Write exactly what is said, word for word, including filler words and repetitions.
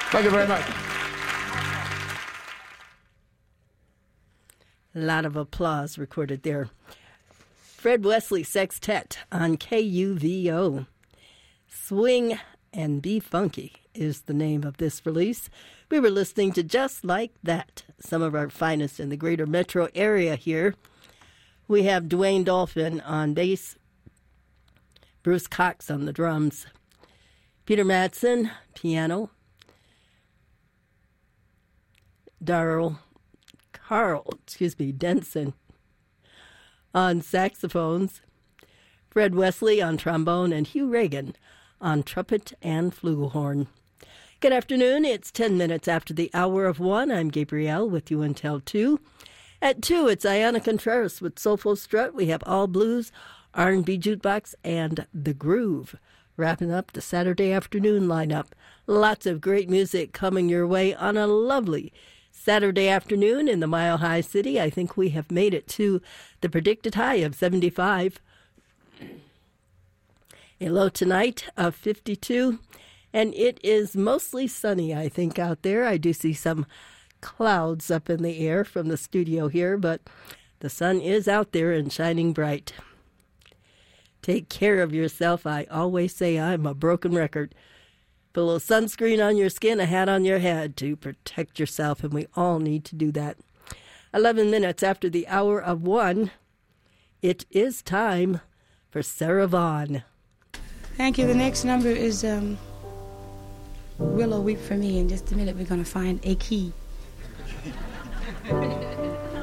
Thank you very much. A lot of applause recorded there. Fred Wesley Sextet on K U V O. Swing and Be Funky is the name of this release. We were listening to Just Like That, some of our finest in the greater metro area here. We have Dwayne Dolphin on bass, Bruce Cox on the drums, Peter Madsen, piano, Darrell Carl, excuse me, Denson on saxophones, Fred Wesley on trombone, and Hugh Reagan on trumpet and flugelhorn. Good afternoon. It's ten minutes after the hour of one. I'm Gabrielle with you until two. At two, it's Ayana Contreras with Soulful Strut. We have All Blues, R and B Jukebox, and The Groove. Wrapping up the Saturday afternoon lineup. Lots of great music coming your way on a lovely Saturday afternoon in the Mile High City. I think we have made it to the predicted high of seventy-five. A low tonight of fifty-two. And it is mostly sunny, I think, out there. I do see some clouds up in the air from the studio here, but the sun is out there and shining bright. Take care of yourself. I always say I'm a broken record. Put a little sunscreen on your skin, a hat on your head to protect yourself, and we all need to do that. eleven minutes after the hour of one, it is time for Sarah Vaughan. Thank you. The next number is um, Willow Weep for Me. In just a minute, we're going to find a key.